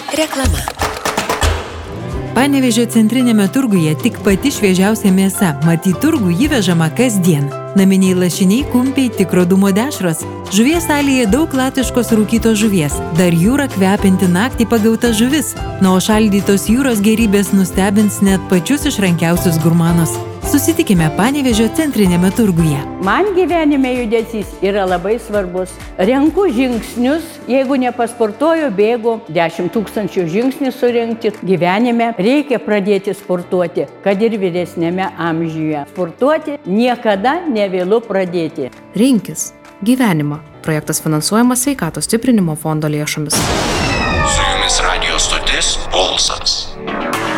Reklama. Panevėžio centrinėme turguje tik pati šviežiausia mėsa, mat į turgų jį vežama kasdien. Naminiai lašiniai, kumpiai, tikro dūmo dešros. Žuvies salėje daug latviškos rūkytos žuvies, dar jūra kvepinti naktį pagauta žuvis, o šaldytos jūros gerybės nustebins net pačius išrankiausius gurmanus. Susitikime Panevėžio centrinėme turguje. Man gyvenime judesys yra labai svarbus. Renku žingsnius, jeigu nepasportuoju, bėgu 10 000 žingsnių surinkti. Gyvenime reikia pradėti sportuoti, kad ir vyresnėme amžiuje. Sportuoti niekada nevėlu pradėti. Rinkis gyvenimą. Projektas finansuojamas Sveikatos stiprinimo fondo lėšomis. Su jumis radijo stotis Pulsas.